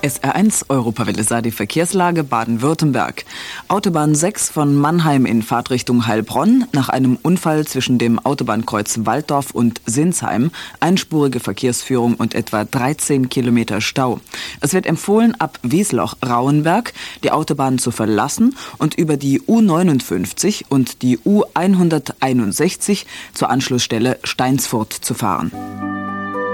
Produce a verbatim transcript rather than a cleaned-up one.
S R eins Europawelle sah die Verkehrslage Baden-Württemberg. Autobahn sechs von Mannheim in Fahrtrichtung Heilbronn. Nach einem Unfall zwischen dem Autobahnkreuz Walddorf und Sinsheim einspurige Verkehrsführung und etwa dreizehn Kilometer Stau. Es wird empfohlen, ab Wiesloch-Rauenberg die Autobahn zu verlassen und über die U neunundfünfzig und die U hunderteinundsechzig zur Anschlussstelle Steinsfurt zu fahren.